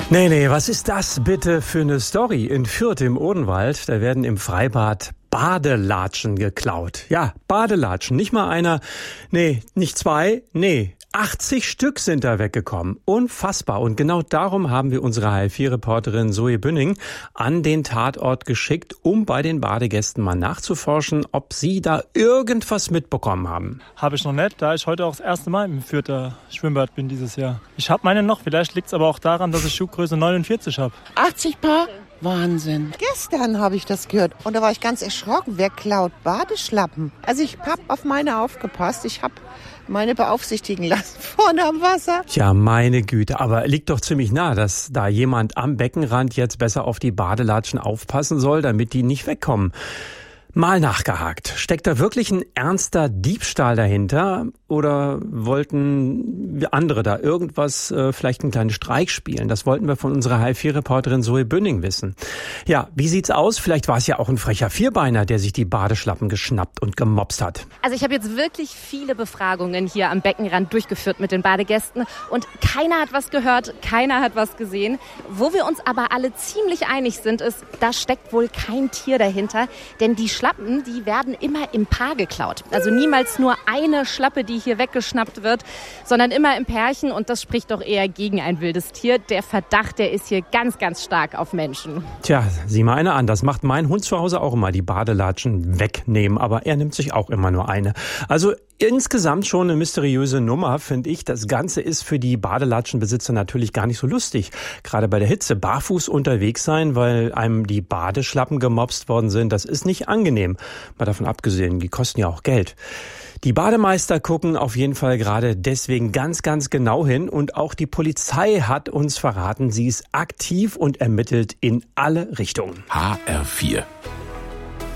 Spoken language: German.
Nee, was ist das bitte für eine Story? In Fürth im Odenwald, da werden im Freibad Badelatschen geklaut. Ja, Badelatschen, nicht mal einer, nicht zwei, 80 Stück sind da weggekommen. Unfassbar. Und genau darum haben wir unsere HR4-Reporterin Zoe Bünning an den Tatort geschickt, um bei den Badegästen mal nachzuforschen, ob sie da irgendwas mitbekommen haben. Habe ich noch nicht, da ich heute auch das erste Mal im Fürther Schwimmbad bin dieses Jahr. Ich habe meine noch, vielleicht liegt es aber auch daran, dass ich Schuhgröße 49 habe. 80 Paar? Wahnsinn. Gestern habe ich das gehört und da war ich ganz erschrocken. Wer klaut Badeschlappen? Also ich habe auf meine aufgepasst. Ich habe meine beaufsichtigen lassen vorne am Wasser. Tja, meine Güte, aber liegt doch ziemlich nah, dass da jemand am Beckenrand jetzt besser auf die Badelatschen aufpassen soll, damit die nicht wegkommen. Mal nachgehakt. Steckt da wirklich ein ernster Diebstahl dahinter? Oder wollten andere da irgendwas, vielleicht einen kleinen Streich spielen? Das wollten wir von unserer HR4-Reporterin Zoe Bünning wissen. Ja, wie sieht's aus? Vielleicht war es ja auch ein frecher Vierbeiner, der sich die Badeschlappen geschnappt und gemopst hat. Also ich habe jetzt wirklich viele Befragungen hier am Beckenrand durchgeführt mit den Badegästen und keiner hat was gehört, keiner hat was gesehen. Wo wir uns aber alle ziemlich einig sind, ist, da steckt wohl kein Tier dahinter, denn die Schlappen, die werden immer im Paar geklaut. Also niemals nur eine Schlappe, die hier weggeschnappt wird, sondern immer im Pärchen und das spricht doch eher gegen ein wildes Tier. Der Verdacht, der ist hier ganz, ganz stark auf Menschen. Tja, sieh mal einer an, das macht mein Hund zu Hause auch immer, die Badelatschen wegnehmen, aber er nimmt sich auch immer nur eine. Also insgesamt schon eine mysteriöse Nummer, finde ich. Das Ganze ist für die Badelatschenbesitzer natürlich gar nicht so lustig. Gerade bei der Hitze barfuß unterwegs sein, weil einem die Badeschlappen gemopst worden sind, das ist nicht angenehm. Mal davon abgesehen, die kosten ja auch Geld. Die Bademeister gucken auf jeden Fall gerade deswegen ganz, ganz genau hin und auch die Polizei hat uns verraten, sie ist aktiv und ermittelt in alle Richtungen. HR4